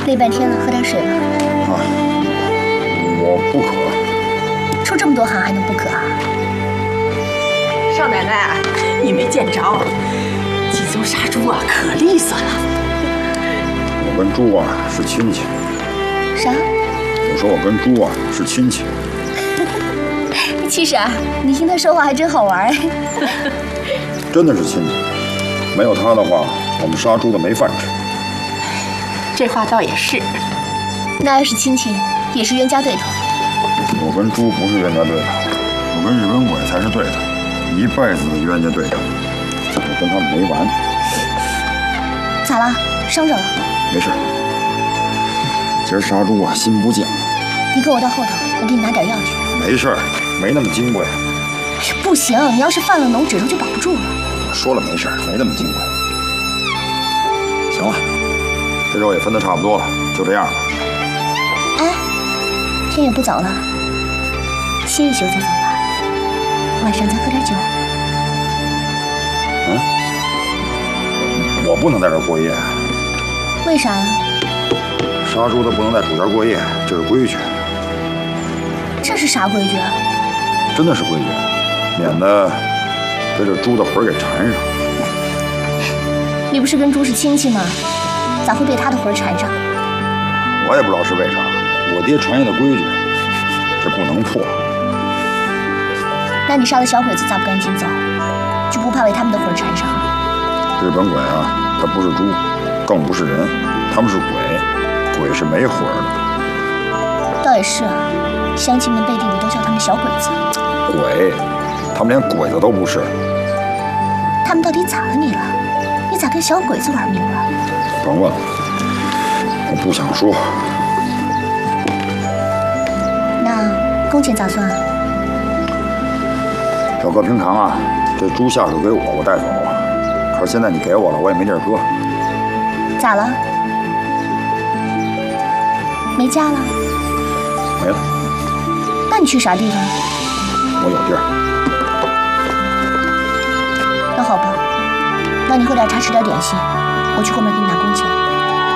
累半天了，喝点水吧。 啊，我不渴。 出这么多汗还能不渴啊？ 少奶奶，你没见着，几宗杀猪啊，可利索了。 我跟猪啊是亲戚。 啥？ 我说我跟猪啊是亲戚。 七婶，你听他说话还真好玩哎。 真的是亲戚，没有他的话，我们杀猪的没饭吃。 这话倒也是。 那要是亲戚，也是冤家对头。 我跟猪不是冤家对头，我跟日本鬼才是对头，一辈子的冤家对头。我跟他们没完。 咋了？伤着了？ 没事。今儿杀猪啊，心不静。 你跟我到后头，我给你拿点药去。 没事，没那么金贵。 不行，你要是犯了脓，指头就保不住了。 我说了没事，没那么金贵。行了，这肉也分得差不多了，就这样吧。 哎，天也不早了，歇一宿再走吧。晚上再喝点酒。 我不能在这儿过夜。 为啥呀？ 杀猪的不能在主家过夜，这是规矩。 这是啥规矩啊？ 真的是规矩，免得被这猪的魂给缠上。 你不是跟猪是亲戚吗？咋会被他的魂缠上？ 我也不知道是为啥，我爹传下的规矩，这不能破。 那你杀的小鬼子咋不赶紧走？就不怕被他们的魂缠上？ 日本鬼啊，他不是猪，更不是人，他们是鬼，鬼是没魂的。 倒也是啊，乡亲们背地里都叫他们小鬼子。 鬼，他们连鬼子都不是。 他们到底咋了你了？你咋跟小鬼子玩命了？ 甭问了，我不想说。 那工钱咋算啊？ 要搁平常啊，这猪下手给我，我带走。可是现在你给我了，我也没地儿搁。 咋了？没家了？ 没了。 那你去啥地方？ 我有地儿。 那好吧，那你喝点茶，吃点点心，我去后面给你拿工钱。